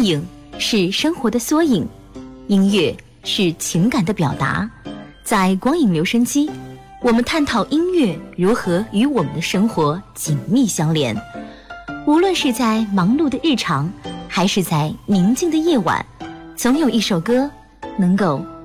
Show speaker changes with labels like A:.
A: 意影是生活的缩影，音乐是情感的表达。在光影留声机，我们探讨音乐如何与我们的生活紧密相连。无论是在忙碌的日常，还是在宁静的夜晚，总有一首歌能够